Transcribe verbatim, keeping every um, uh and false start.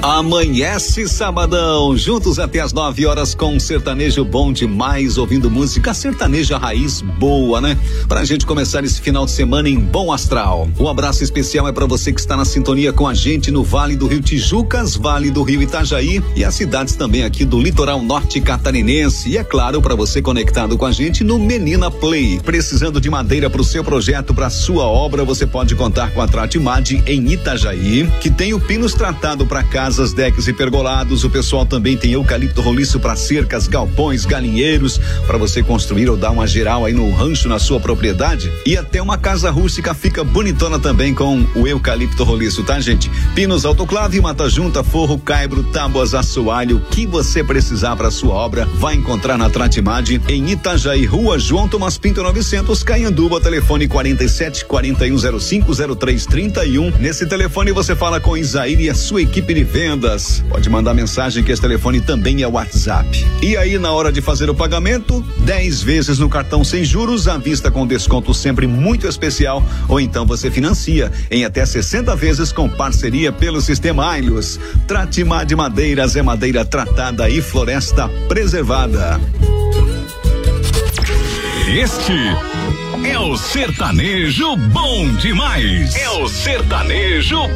Amanhece sabadão, juntos até as nove horas com sertanejo bom demais, ouvindo música sertaneja raiz boa, né? Pra gente começar esse final de semana em bom astral. Um abraço especial é pra você que está na sintonia com a gente no Vale do Rio Tijucas, Vale do Rio Itajaí e as cidades também aqui do litoral norte catarinense. E é claro, pra você conectado com a gente no Menina Play. Precisando de madeira pro seu projeto, pra sua obra, você pode contar com a Tratimad em Itajaí, que tem o pinos tratado pra casa, decks e pergolados. O pessoal também tem eucalipto roliço para cercas, galpões, galinheiros, para você construir ou dar uma geral aí no rancho na sua propriedade. E até uma casa rústica fica bonitona também com o eucalipto roliço, tá, gente? Pinos autoclave, mata junta, forro, caibro, tábuas, assoalho, o que você precisar para sua obra, vai encontrar na Tratimad em Itajaí, Rua João Tomás Pinto novecentos, Caianduba, telefone quarenta e sete, quarenta e um zero cinco, zero três trinta e um. Nesse telefone você fala com Isaír e a sua equipe de vendas. Pode mandar mensagem que esse telefone também é WhatsApp. E aí, na hora de fazer o pagamento, dez vezes no cartão sem juros, à vista com desconto sempre muito especial, ou então você financia em até sessenta vezes com parceria pelo Sistema Ailhos. Tratimad de Madeiras é madeira tratada e floresta preservada. Este é o sertanejo bom demais. É o sertanejo